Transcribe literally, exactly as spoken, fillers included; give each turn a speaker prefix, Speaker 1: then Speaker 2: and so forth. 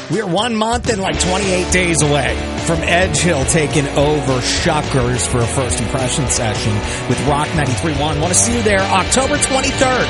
Speaker 1: We're one month and like twenty-eight days away from Edge Hill taking over Shuckers for a first impression session with Rock ninety-three point one. Want to see you there October twenty-third.